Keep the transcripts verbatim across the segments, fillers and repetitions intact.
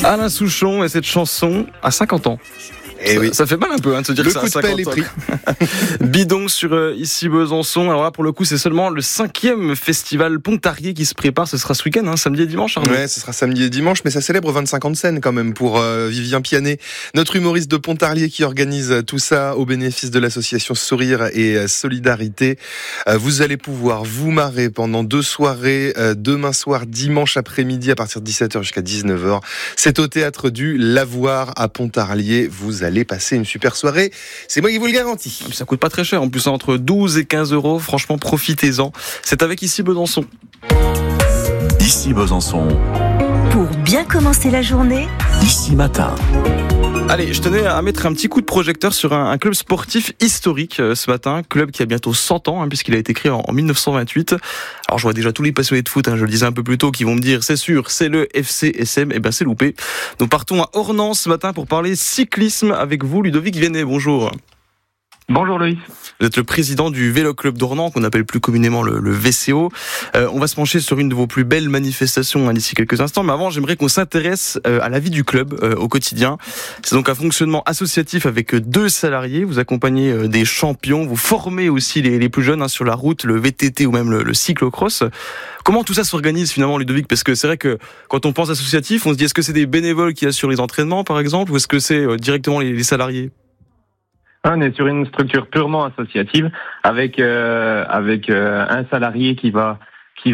Alain Souchon et cette chanson à cinquante ans. Et ça, oui. ça fait mal un peu hein, de se dire le que ça coup a de pelle est cinquante ans. pris. Bidon sur euh, ici Besançon. Alors là, pour le coup, c'est seulement le cinquième festival Pontarlier qui se prépare. Ce sera ce week-end, hein, samedi et dimanche. Arnaud. Ouais, ce sera samedi et dimanche, mais ça célèbre vingt-cinq ans de scène quand même pour euh, Vivien Pianet, notre humoriste de Pontarlier qui organise tout ça au bénéfice de l'association Sourire et Solidarité. Euh, vous allez pouvoir vous marrer pendant deux soirées, euh, demain soir, dimanche après-midi à partir de dix-sept heures jusqu'à dix-neuf heures. C'est au théâtre du Lavoir à Pontarlier. Vous allez passer une super soirée. C'est moi qui vous le garantis. Ça coûte pas très cher. En plus, entre douze et quinze euros. Franchement, profitez-en. C'est avec ici Besançon. Ici Besançon. Pour bien commencer la journée, Ici Matin. Allez, je tenais à mettre un petit coup de projecteur sur un, un club sportif historique euh, ce matin, club qui a bientôt cent ans, hein, puisqu'il a été créé en, en mille neuf cent vingt-huit. Alors je vois déjà tous les passionnés de foot, hein, je le disais un peu plus tôt, qui vont me dire, c'est sûr, c'est le F C S M, et ben c'est loupé. Nous partons à Ornans ce matin pour parler cyclisme avec vous, Ludovic Viennet, bonjour. Bonjour Loïs. Vous êtes le président du Vélo Club d'Ornans, qu'on appelle plus communément le, le V C O. Euh, on va se pencher sur une de vos plus belles manifestations hein, d'ici quelques instants. Mais avant, j'aimerais qu'on s'intéresse euh, à la vie du club euh, au quotidien. C'est donc un fonctionnement associatif avec deux salariés. Vous accompagnez euh, des champions, vous formez aussi les, les plus jeunes hein, sur la route, le V T T ou même le, le cyclocross. Comment tout ça s'organise finalement, Ludovic ? Parce que c'est vrai que quand on pense associatif, on se dit est-ce que c'est des bénévoles qui assurent les entraînements par exemple, ou est-ce que c'est euh, directement les, les salariés ? On est sur une structure purement associative avec euh, avec euh, un salarié qui va qui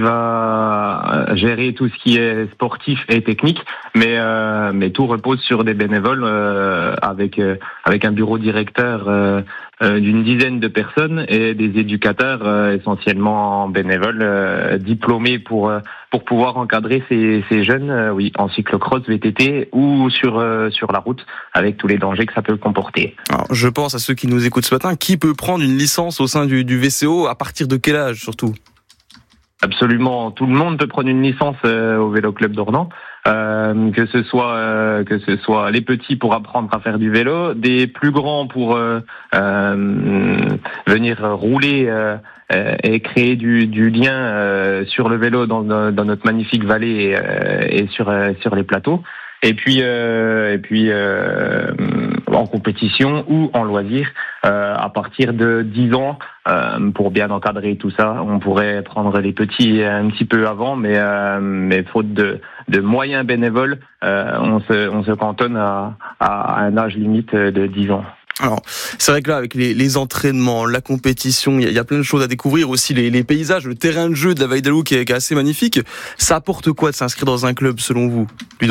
va gérer tout ce qui est sportif et technique, mais euh, mais tout repose sur des bénévoles euh, avec euh, avec un bureau directeur euh, euh, d'une dizaine de personnes et des éducateurs euh, essentiellement bénévoles euh, diplômés pour euh, pour pouvoir encadrer ces ces jeunes euh, oui en cyclocross, V T T ou sur euh, sur la route avec tous les dangers que ça peut comporter. Alors, je pense à ceux qui nous écoutent ce matin, qui peut prendre une licence au sein du, du V C O, à partir de quel âge surtout ? Absolument, tout le monde peut prendre une licence euh, au Vélo Club d'Ornans, euh, que ce soit euh, que ce soit les petits pour apprendre à faire du vélo, des plus grands pour euh, euh, venir rouler euh, et créer du, du lien euh, sur le vélo dans, dans notre magnifique vallée et, euh, et sur euh, sur les plateaux. Et puis euh, et puis euh, en compétition ou en loisir euh, à partir de dix ans euh, pour bien encadrer tout ça. On pourrait prendre les petits un petit peu avant, mais euh, mais faute de de moyens bénévoles, euh, on se on se cantonne à, à un âge limite de dix ans. Alors, c'est vrai que là, avec les, les entraînements, la compétition, il y, y a plein de choses à découvrir, aussi les, les paysages, le terrain de jeu de la Vallée d'Alou qui est, qui est assez magnifique. Ça apporte quoi de s'inscrire dans un club, selon vous, Ludovic ?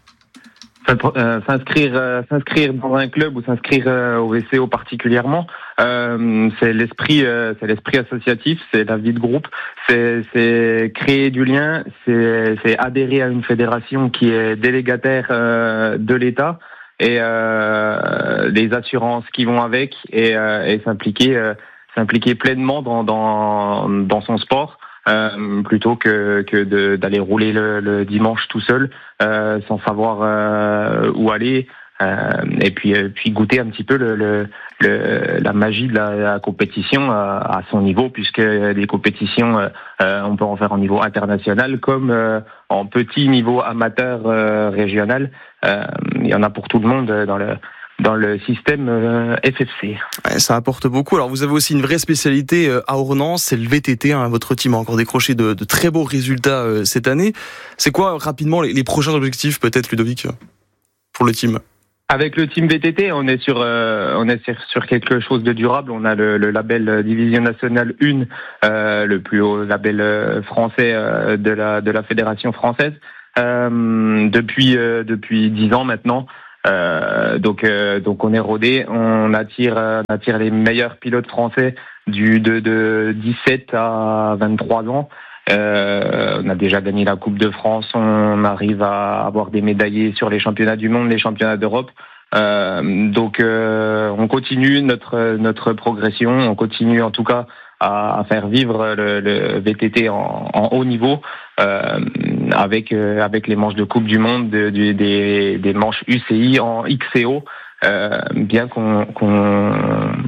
Euh, s'inscrire, euh, s'inscrire dans un club ou s'inscrire euh, au V C O particulièrement, euh, c'est l'esprit, euh, c'est l'esprit associatif, c'est la vie de groupe, c'est, c'est créer du lien, c'est, c'est adhérer à une fédération qui est délégataire euh, de l'État et euh, les assurances qui vont avec et, euh, et s'impliquer, euh, s'impliquer pleinement dans, dans, dans son sport. Euh, plutôt que, que de, d'aller rouler le, le dimanche tout seul euh, sans savoir euh, où aller euh, et puis, euh, puis goûter un petit peu le, le, le, la magie de la, la compétition à, à son niveau, puisque des compétitions euh, on peut en faire en niveau international comme euh, en petit niveau amateur euh, régional. Euh, il y en a pour tout le monde dans le dans le système euh, F F C. Ouais, ça apporte beaucoup. Alors vous avez aussi une vraie spécialité euh, à Ornans, c'est le V T T. Hein. Votre team a encore décroché de, de très beaux résultats euh, cette année. C'est quoi rapidement les, les prochains objectifs peut-être, Ludovic, pour le team ? Avec le team V T T, on est sur euh, on est sur, sur quelque chose de durable. On a le, le label Division Nationale un, euh, le plus haut label euh, français euh, de la de la fédération française euh, depuis euh, depuis dix ans maintenant. Euh, donc, euh, donc on est rodé, on attire, euh, on attire les meilleurs pilotes français du de, de dix-sept à vingt-trois ans. Euh, on a déjà gagné la Coupe de France, on arrive à avoir des médaillés sur les championnats du monde, les championnats d'Europe. Euh, donc, euh, on continue notre notre progression, on continue en tout cas à, à faire vivre le, le V T T en, en haut niveau. Euh, avec euh, avec les manches de Coupe du Monde, de, de, des, des manches U C I en X C O, euh, bien qu'on, qu'on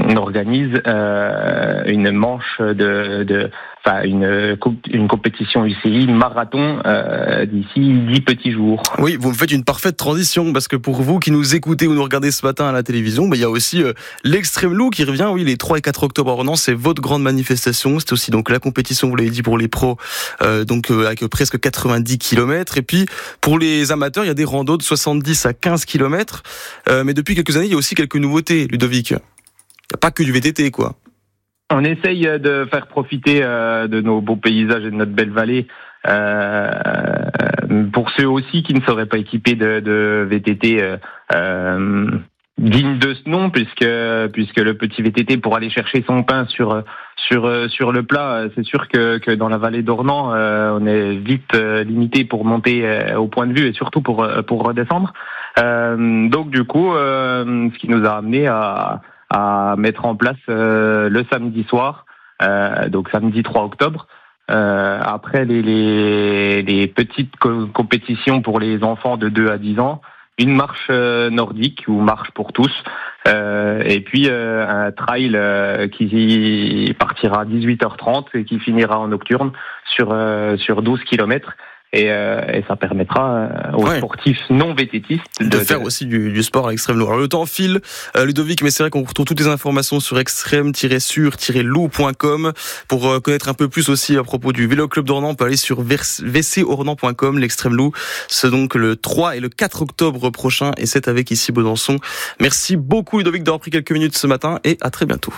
on organise euh, une manche de, de enfin une une compétition U C I marathon euh, d'ici dix petits jours. Oui, vous me faites une parfaite transition parce que pour vous qui nous écoutez ou nous regardez ce matin à la télévision, bah, il y a aussi euh, l'Extreme Loup qui revient. Oui, les trois et quatre octobre à Ornans, c'est votre grande manifestation. C'est aussi donc la compétition, vous l'avez dit, pour les pros, euh, donc euh, avec presque quatre-vingt-dix kilomètres. Et puis pour les amateurs, il y a des randos de soixante-dix à quinze kilomètres. Euh, mais depuis quelques années, il y a aussi quelques nouveautés, Ludovic. Il n'y a pas que du V T T, quoi. On essaye de faire profiter euh, de nos beaux paysages et de notre belle vallée euh, pour ceux aussi qui ne seraient pas équipés de, de V T T euh, euh, digne de ce nom, puisque puisque le petit V T T pour aller chercher son pain sur sur sur le plat, c'est sûr que que dans la vallée d'Ornans, euh, on est vite euh, limité pour monter euh, au point de vue et surtout pour pour redescendre. Euh, donc du coup, euh, ce qui nous a amené à à mettre en place euh, le samedi soir, euh, donc samedi trois octobre. Euh, après les, les, les petites co- compétitions pour les enfants de deux à dix ans, une marche euh, nordique ou marche pour tous, euh, et puis euh, un trail euh, qui partira à dix-huit heures trente et qui finira en nocturne sur, euh, sur douze kilomètres. Et, euh, et ça permettra euh, aux ouais. sportifs non vététistes de, de faire de... aussi du, du sport à l'extrême loup. Alors le temps file, euh, Ludovic, mais c'est vrai qu'on retrouve toutes les informations sur extrême tiret sur tiret loup point com. Pour euh, connaître un peu plus aussi à propos du Vélo Club d'Ornans, on peut aller sur v c ornans point com. L'extrême loup, c'est donc le trois et le quatre octobre prochain, et c'est avec ici Besançon. Merci beaucoup Ludovic d'avoir pris quelques minutes ce matin, et à très bientôt.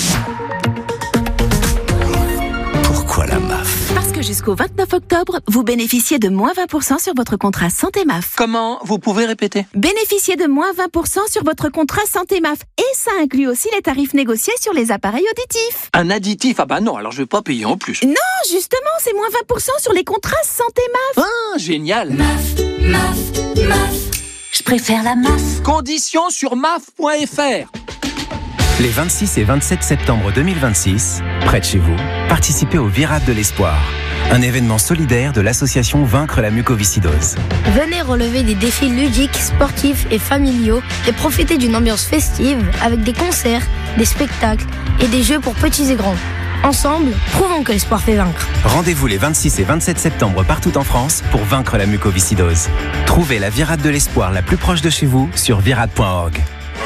Pourquoi la M A F ? Parce que jusqu'au vingt-neuf octobre, vous bénéficiez de moins vingt pour cent sur votre contrat Santé M A F. Comment ? Vous pouvez répéter ? Bénéficiez de moins vingt pour cent sur votre contrat Santé M A F. Et ça inclut aussi les tarifs négociés sur les appareils auditifs. Un additif ? Ah bah non, alors je vais pas payer en plus. Non, justement, c'est moins vingt pour cent sur les contrats Santé M A F. Ah, génial ! M A F, M A F, M A F. Je préfère la M A F. Conditions sur M A F point F R. Les vingt-six et vingt-sept septembre deux mille vingt-six, près de chez vous, participez au Virade de l'Espoir, un événement solidaire de l'association Vaincre la mucoviscidose. Venez relever des défis ludiques, sportifs et familiaux et profiter d'une ambiance festive avec des concerts, des spectacles et des jeux pour petits et grands. Ensemble, prouvons que l'espoir fait vaincre. Rendez-vous les vingt-six et vingt-sept septembre partout en France pour vaincre la mucoviscidose. Trouvez la Virade de l'Espoir la plus proche de chez vous sur virade point org.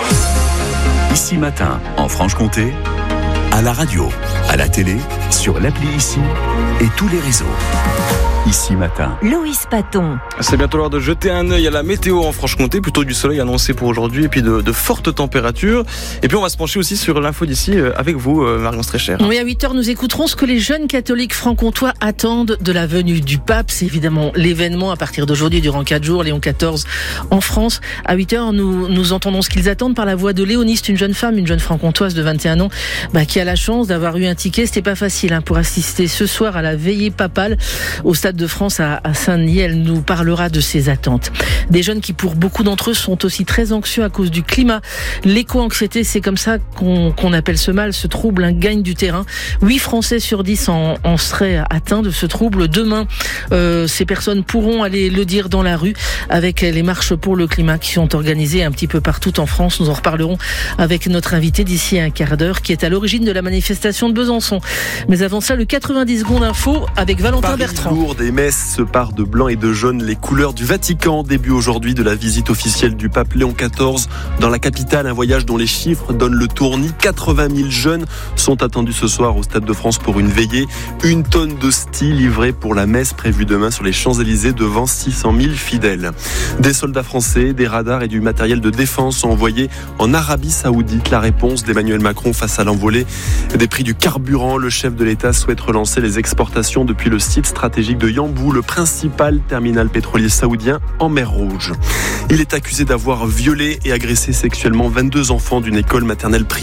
Ici Matin, en Franche-Comté, à la radio, à la télé, sur l'appli Ici et tous les réseaux. Ici Matin. Loïs Paton. C'est bientôt l'heure de jeter un œil à la météo en Franche-Comté, plutôt du soleil annoncé pour aujourd'hui et puis de, de fortes températures. Et puis on va se pencher aussi sur l'info d'ici avec vous, Marion Strécher. Oui, à huit heures, nous écouterons ce que les jeunes catholiques franc-comtois attendent de la venue du pape. C'est évidemment l'événement à partir d'aujourd'hui durant quatre jours, Léon quatorze en France. À huit heures, nous, nous entendons ce qu'ils attendent par la voix de Léoniste, une jeune femme, une jeune franc-comtoise de vingt et un ans, bah, qui a la chance d'avoir eu un ticket. C'était pas facile hein, pour assister ce soir à la veillée papale au Stade de France à, à Saint-Denis. Elle nous parlera de ses attentes. Des jeunes qui, pour beaucoup d'entre eux, sont aussi très anxieux à cause du climat. L'éco-anxiété, c'est comme ça qu'on, qu'on appelle ce mal, ce trouble, un gagne du terrain. huit Français sur dix en, en seraient atteints de ce trouble. Demain, euh, ces personnes pourront aller le dire dans la rue avec les marches pour le climat qui sont organisées un petit peu partout en France. Nous en reparlerons avec notre invité d'ici un quart d'heure qui est à l'origine de la manifestation de Besançon. Mais avant ça, le quatre-vingt-dix secondes info avec Valentin Paris Bertrand. Lourdes et Metz se parent de blanc et de jaune, les couleurs du Vatican. Début aujourd'hui de la visite officielle du pape Léon quatorze dans la capitale, un voyage dont les chiffres donnent le tournis. quatre-vingt mille jeunes sont attendus ce soir au Stade de France pour une veillée. Une tonne d'hosties livrée pour la messe prévue demain sur les Champs-Élysées devant six cent mille fidèles. Des soldats français, des radars et du matériel de défense sont envoyés en Arabie Saoudite. La réponse d'Emmanuel Macron face à l'envolée des prix du carburant. Le chef de l'État souhaite relancer les exportations depuis le site stratégique de Yanbu, le principal terminal pétrolier saoudien en mer Rouge. Il est accusé d'avoir violé et agressé sexuellement vingt-deux enfants d'une école maternelle privée